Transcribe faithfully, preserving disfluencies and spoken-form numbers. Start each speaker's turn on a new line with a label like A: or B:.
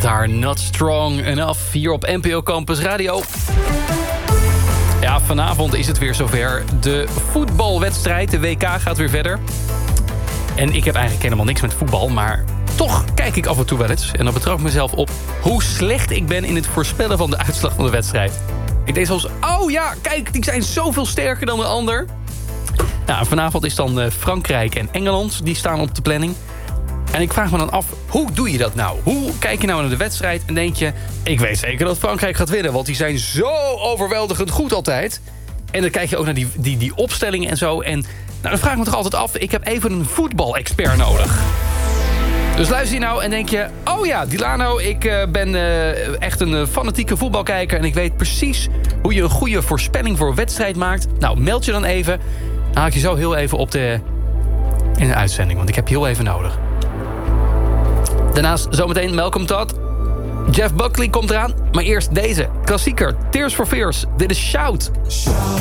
A: met haar Not Strong Enough hier op N P O Campus Radio. Ja, vanavond is het weer zover. De voetbalwedstrijd, de W K, gaat weer verder. En ik heb eigenlijk helemaal niks met voetbal, maar toch kijk ik af en toe wel eens. En dan betrap ik mezelf op hoe slecht ik ben in het voorspellen van de uitslag van de wedstrijd. Ik denk soms, oh ja, kijk, die zijn zoveel sterker dan de ander. Nou, vanavond is dan Frankrijk en Engeland, die staan op de planning. En ik vraag me dan af, hoe doe je dat nou? Hoe kijk je nou naar de wedstrijd en denk je... ik weet zeker dat Frankrijk gaat winnen, want die zijn zo overweldigend goed altijd. En dan kijk je ook naar die, die, die opstellingen en zo. En nou, dan vraag ik me toch altijd af, ik heb even een voetbalexpert nodig. Dus luister je nou en denk je... oh ja, Dilano, ik uh, ben uh, echt een uh, fanatieke voetbalkijker... en ik weet precies hoe je een goede voorspelling voor een wedstrijd maakt. Nou, meld je dan even. Dan haal ik je zo heel even op de... in de uitzending, want ik heb je heel even nodig. Daarnaast zometeen Malcolm Todd. Jeff Buckley komt eraan. Maar eerst deze klassieker. Tears for Fears. Dit is Shout.
B: Shout.